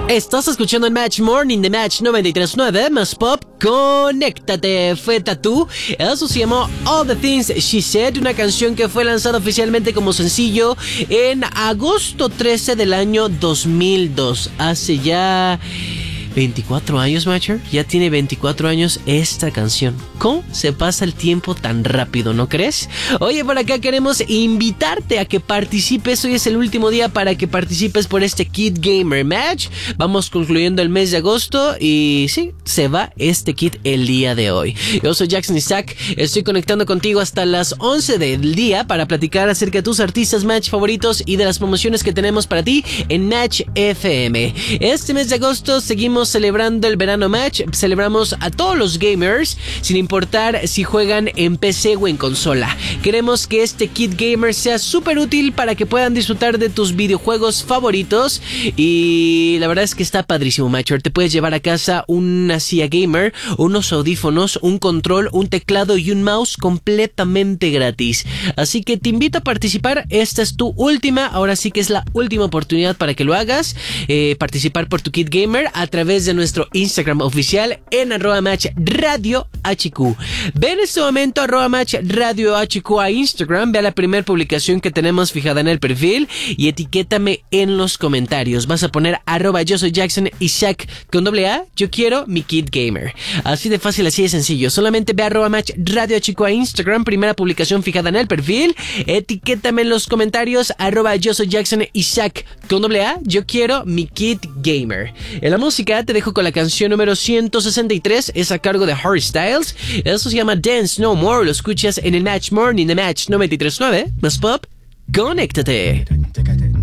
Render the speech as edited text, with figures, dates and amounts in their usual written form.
Estás escuchando el Match Morning de Match 93.9 más Pop. Conéctate, fue Tatú. Eso se llamó All the Things She Said, una canción que fue lanzada oficialmente como sencillo en agosto 13 del año 2002. Hace ya 24 años, Matcher. Ya tiene 24 años esta canción. ¿Cómo se pasa el tiempo tan rápido, no crees? Oye, por acá queremos invitarte a que participes. Hoy es el último día para que participes por este Kid Gamer Match. Vamos concluyendo el mes de agosto y sí, se va este kit el día de hoy. Yo soy Jackson Isaac. Estoy conectando contigo hasta las 11 del día para platicar acerca de tus artistas Match favoritos y de las promociones que tenemos para ti en Match FM. Este mes de agosto seguimos celebrando el verano Match. Celebramos a todos los gamers sin importar si juegan en PC o en consola. Queremos que este Kit Gamer sea súper útil para que puedan disfrutar de tus videojuegos favoritos y la verdad es que está padrísimo, Matcher. Te puedes llevar a casa una silla gamer, unos audífonos, un control, un teclado y un mouse completamente gratis. Así que te invito a participar. Esta es tu última, ahora sí que es la última oportunidad para que lo hagas. Participar por tu Kit Gamer a través de nuestro Instagram oficial en @matchradiohq. Ve en este momento @matchradiohq a Instagram, ve a la primera publicación que tenemos fijada en el perfil y etiquétame en los comentarios. Vas a poner @yo soy Jackson Isaac con AA, yo quiero mi Kid Gamer. Así de fácil, así de sencillo. Solamente ve a @matchradiohq a Instagram, primera publicación fijada en el perfil, etiquétame en los comentarios @yo soy Jackson Isaac con AA, yo quiero mi Kid Gamer. En la música te dejo con la canción número 163, es a cargo de Harry Styles. Eso se llama Dance No More. Lo escuchas en el Match Morning de Match 93.9 más Pop. Conéctate.